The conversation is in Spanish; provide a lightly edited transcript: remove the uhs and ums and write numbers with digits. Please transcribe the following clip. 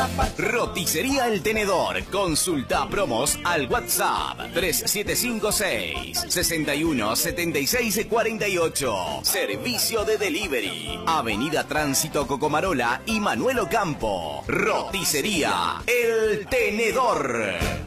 Roticería El Tenedor. Consulta promos al WhatsApp 3756 61 76 48. Servicio de delivery. Avenida Tránsito Cocomarola y Manuel Ocampo. Roticería El Tenedor.